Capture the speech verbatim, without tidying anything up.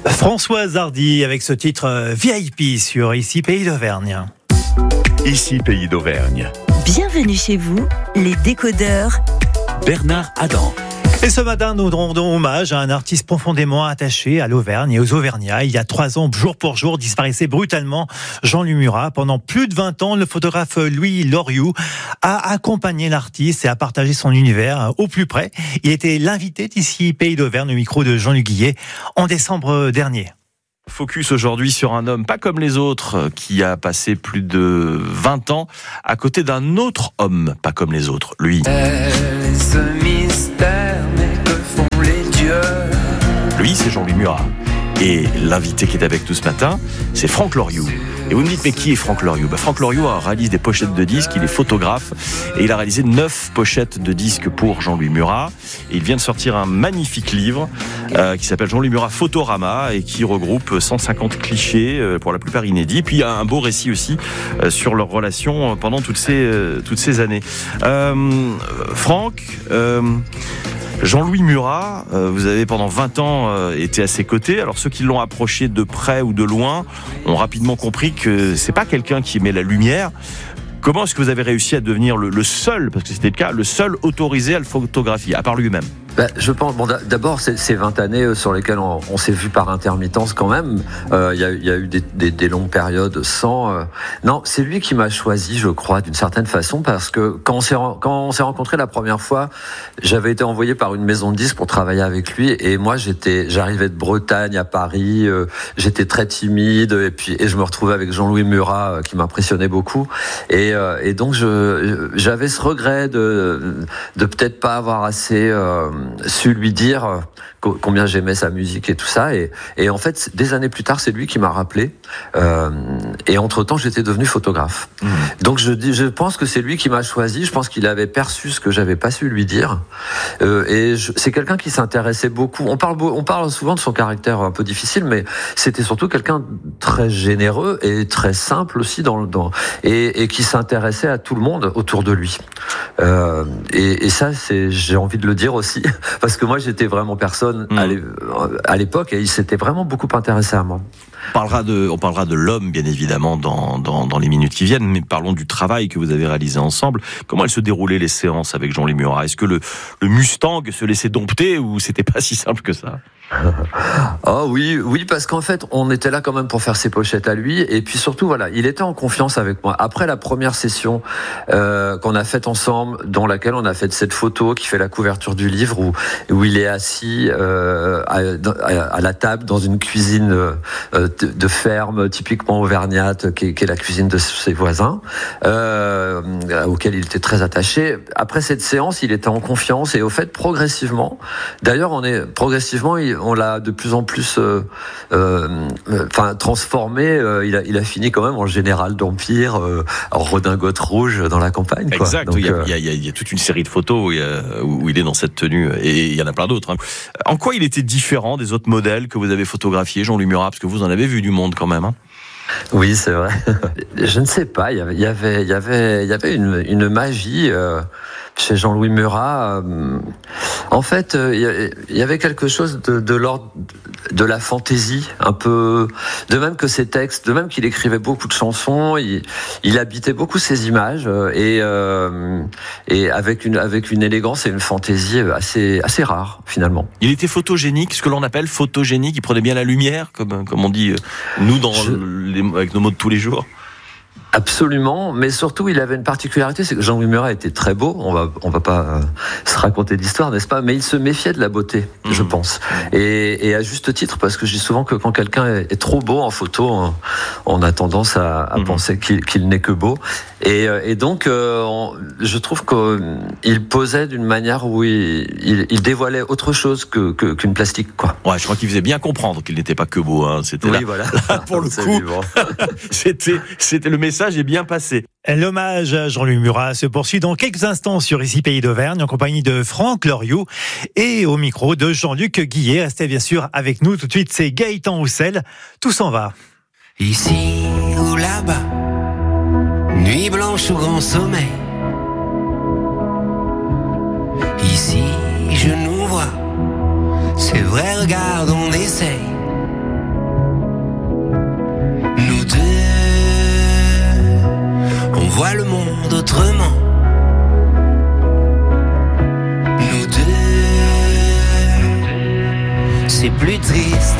Françoise Hardy avec ce titre V I P sur Ici Pays d'Auvergne. Ici Pays d'Auvergne. Bienvenue chez vous, les décodeurs. Bernard Adam. Et ce matin, nous rendons hommage à un artiste profondément attaché à l'Auvergne et aux Auvergnats. Il y a trois ans, jour pour jour, disparaissait brutalement Jean-Louis Murat. Pendant plus de vingt ans, le photographe Louis Loriot a accompagné l'artiste et a partagé son univers au plus près. Il était l'invité d'ici Pays d'Auvergne au micro de Jean-Luc Guillet en décembre dernier. Focus aujourd'hui sur un homme pas comme les autres qui a passé plus de vingt ans à côté d'un autre homme pas comme les autres, lui. Est-ce mystère, mais que font les dieux? Lui, c'est Jean-Louis Murat. Et l'invité qui est avec nous ce matin, c'est Franck Loriot. Et vous me dites, mais qui est Franck Loriot? bah, Franck Loriot réalise des pochettes de disques, il est photographe, et il a réalisé neuf pochettes de disques pour Jean-Louis Murat. Et il vient de sortir un magnifique livre euh, qui s'appelle Jean-Louis Murat Photorama, et qui regroupe cent cinquante clichés, euh, pour la plupart inédits. Puis il y a un beau récit aussi euh, sur leur relation pendant toutes ces, euh, toutes ces années. Euh, Franck... Euh, Jean-Louis Murat, euh, vous avez pendant vingt ans euh, été à ses côtés. Alors ceux qui l'ont approché de près ou de loin ont rapidement compris que c'est pas quelqu'un qui aimait la lumière. Comment est-ce que vous avez réussi à devenir le, le seul, parce que c'était le cas, le seul autorisé à le photographier, à part lui-même? Ben, je pense, bon, d'abord, c'est ces vingt années sur lesquelles on, on s'est vu par intermittence quand même. Il euh, y, a, y a eu des, des, des longues périodes sans. Euh... Non, c'est lui qui m'a choisi, je crois, d'une certaine façon, parce que quand on s'est quand on s'est rencontrés la première fois, j'avais été envoyé par une maison de disques pour travailler avec lui, et moi, j'étais, j'arrivais de Bretagne à Paris, euh, j'étais très timide, et puis et je me retrouvais avec Jean-Louis Murat, euh, qui m'impressionnait beaucoup, et, euh, et donc je, j'avais ce regret de de peut-être pas avoir assez euh, su lui dire combien j'aimais sa musique et tout ça, et, et en fait des années plus tard c'est lui qui m'a rappelé, euh, et entre temps j'étais devenu photographe. Mmh. Donc je, je pense que c'est lui qui m'a choisi. Je pense qu'il avait perçu ce que j'avais pas su lui dire, euh, et je, c'est quelqu'un qui s'intéressait beaucoup. On parle, on parle souvent de son caractère un peu difficile, mais c'était surtout quelqu'un de très généreux et très simple aussi dans, dans et, et qui s'intéressait à tout le monde autour de lui, euh, et, et ça c'est, j'ai envie de le dire aussi parce que moi j'étais vraiment personne à l'époque, et il s'était vraiment beaucoup intéressé à moi. On parlera de, on parlera de l'homme, bien évidemment, dans, dans, dans les minutes qui viennent, mais parlons du travail que vous avez réalisé ensemble. Comment elles se déroulaient, les séances avec Jean-Louis Murat? Est-ce que le, le Mustang se laissait dompter, ou c'était pas si simple que ça? Oh oui, oui, parce qu'en fait, on était là quand même pour faire ses pochettes à lui, et puis surtout, voilà, il était en confiance avec moi. Après la première session euh, qu'on a faite ensemble, dans laquelle on a fait cette photo qui fait la couverture du livre, où, où il est assis euh, à, à, à la table dans une cuisine euh, de, de ferme typiquement auvergnate, qui est, qui est la cuisine de ses voisins, euh, auquel il était très attaché. Après cette séance, il était en confiance, et au fait, progressivement, d'ailleurs, on est progressivement, il, on l'a de plus en plus euh, euh, enfin, transformé. Euh, il, a, il a fini quand même en général d'Empire, euh, en redingote rouge dans la campagne, quoi. Exact. Donc, il, y a, euh... il, y a, il y a toute une série de photos où il, a, où il est dans cette tenue, et il y en a plein d'autres. Hein. En quoi il était différent des autres modèles que vous avez photographiés, Jean-Louis Murat, parce que vous en avez vu du monde quand même, hein? Oui, c'est vrai. Je ne sais pas. Il y avait, il y avait, il y avait, il y avait une, une magie euh, chez Jean-Louis Murat. Euh, en fait, euh, il y avait quelque chose de, de l'ordre de la fantaisie, un peu. De même que ses textes, de même qu'il écrivait beaucoup de chansons, il, il habitait beaucoup ses images, et euh, et avec une avec une élégance et une fantaisie assez assez rare finalement. Il était photogénique, ce que l'on appelle photogénique. Il prenait bien la lumière, comme comme on dit nous dans Je... les, avec nos mots de tous les jours. Absolument, mais surtout il avait une particularité, c'est que Jean-Louis Murat était très beau. On va on va pas euh, se raconter d'histoire, n'est-ce pas? Mais il se méfiait de la beauté, mmh. je pense, et, et à juste titre, parce que je dis souvent que quand quelqu'un est, est trop beau en photo, on, on a tendance à, à mmh. penser qu'il, qu'il n'est que beau. Et, et donc, euh, on, je trouve qu'il posait d'une manière où il, il, il dévoilait autre chose que, que, qu'une plastique, quoi. Ouais, je crois qu'il faisait bien comprendre qu'il n'était pas que beau. Hein. C'était oui, là, voilà. là, pour le coup, c'était, c'était le message est bien passé. L'hommage à Jean-Louis Murat se poursuit dans quelques instants sur Ici Pays d'Auvergne, en compagnie de Franck Loriot et au micro de Jean-Luc Guillet. Restez bien sûr avec nous. Tout de suite, c'est Gaëtan Roussel. Tout s'en va. Ici ou là-bas, nuit blanche ou grand sommeil. Ici, je nous vois. C'est vrai, regarde, on essaye. voit le monde autrement. Nous deux, c'est plus triste.